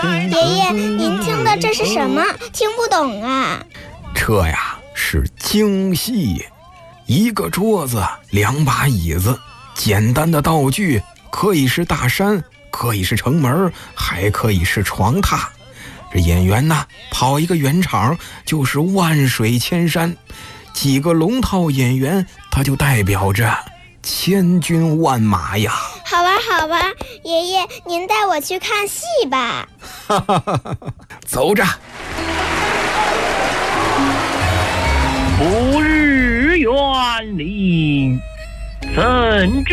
爷爷，您听的这是什么？听不懂啊。 这呀是京戏，一个桌子，2把椅子，简单的道具可以是大山，可以是城门，还可以是床榻。这演员呢跑一个圆场就是万水千山，几个龙套演员他就代表着千军万马呀。 好吧好吧，爷爷您带我去看戏吧。 走着。 不日园林，怎